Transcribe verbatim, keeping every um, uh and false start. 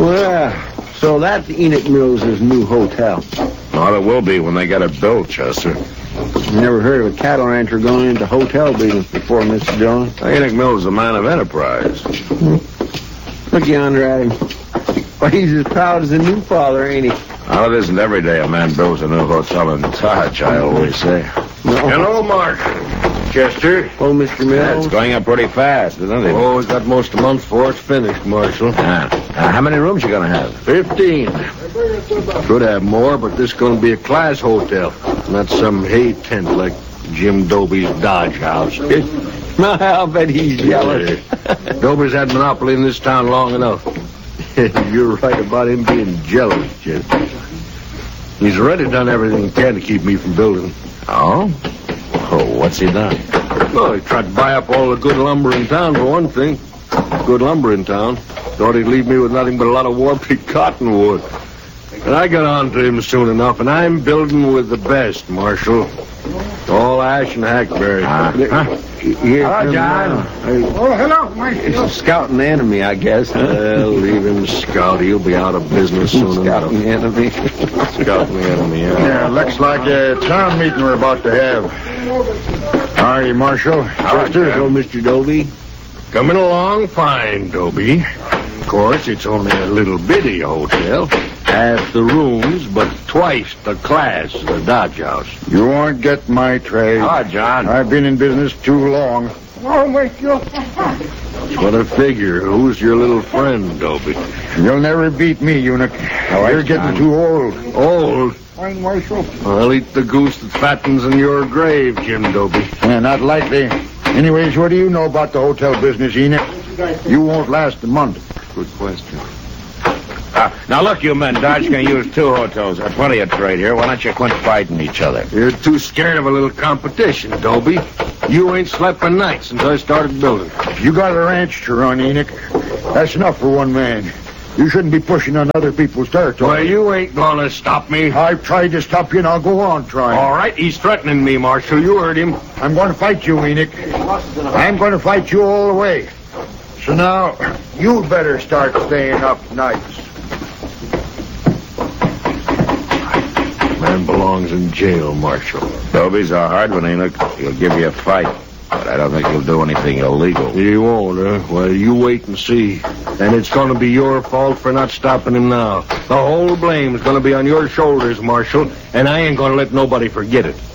Well, so that's Enoch Mills' new hotel. Well, it will be when they get it built, Chester. Never heard of a cattle rancher going into hotel business before, Mister Jones. Enoch Mills is a man of enterprise. Look yonder at him. Why, he's as proud as a new father, ain't he? Well, it isn't every day a man builds a new hotel in Dodge, I always say. No. Hello, Mark. Chester. Oh, Mister Yeah, Mills. it's going up pretty fast, isn't it? Oh, we've got most of the month before it's finished, Marshal. Ah. Uh, how many rooms you gonna have? Fifteen. Could have more, but this is going to be a class hotel. Not some hay tent like Jim Doby's Dodge House. I'll bet he's jealous. Doby's had monopoly in this town long enough. You're right about him being jealous, Chester. He's already done everything he can to keep me from building. Oh? Oh, what's he done? Well, he tried to buy up all the good lumber in town, for one thing. Good lumber in town. Thought he'd leave me with nothing but a lot of warped cottonwood. And I got on to him soon enough, and I'm building with the best, Marshal. All ash and hackberry. Uh-huh. Here Hello, come, John. uh, Oh, hello, Mike. It's a scouting enemy, I guess. Huh? Well, leave him scout. He'll be out of business soon enough. Scouting enemy. Scouting enemy, yeah. Yeah, looks like a town meeting we're about to have. How are you, Marshal? Chester, Hello, Mister Doby. coming along fine, Doby. Of course, it's only a little bitty hotel. Half the rooms, but twice the class of the Dodge House. You won't get my trade. Hello, John. I've been in business too long. Oh, wait, you. That's what I figure. Who's your little friend, Doby? You'll never beat me, eunuch. right, You're getting John. too old. Old? Fine, Marshal. I'll eat the goose that fattens in your grave, Jim Doby. Yeah, not likely. Anyways, what do you know about the hotel business, Enoch? You won't last a month. Good question. Uh, now, look, you men, Dodge can use two hotels. There's plenty of trade here. Why don't you quit fighting each other? You're too scared of a little competition, Doby. You ain't slept a night since I started building. You got a ranch to run, Enoch. That's enough for one man. You shouldn't be pushing on other people's territory. Well, you ain't gonna stop me. I've tried to stop you, and I'll go on trying. All right, he's threatening me, Marshal. You heard him. I'm going to fight you, Enoch. I'm going to fight you all the way. So now, you'd better start staying up nights. Man belongs in jail, Marshal. Doby's a hard one, Enoch. He'll give you a fight. But I don't think he'll do anything illegal. He won't, huh? Well, you wait and see. And it's going to be your fault for not stopping him now. The whole blame's going to be on your shoulders, Marshal, and I ain't going to let nobody forget it.